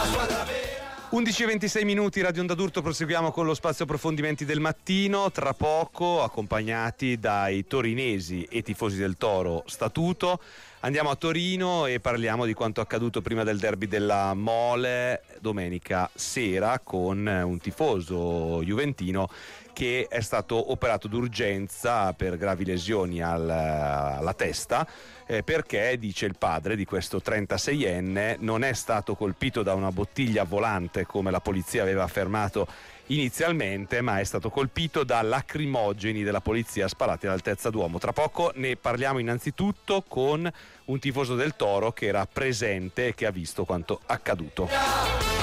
11:26, Radio Onda d'Urto, proseguiamo con lo spazio approfondimenti del mattino. Tra poco, accompagnati dai torinesi e tifosi del Toro Statuto, andiamo a Torino e parliamo di quanto accaduto prima del derby della Mole domenica sera, con un tifoso juventino che è stato operato d'urgenza per gravi lesioni alla testa, perché, dice il padre di questo 36enne, non è stato colpito da una bottiglia volante come la polizia aveva affermato inizialmente, ma è stato colpito da lacrimogeni della polizia sparati all'altezza d'uomo. Tra poco ne parliamo innanzitutto con un tifoso del Toro che era presente e che ha visto quanto accaduto.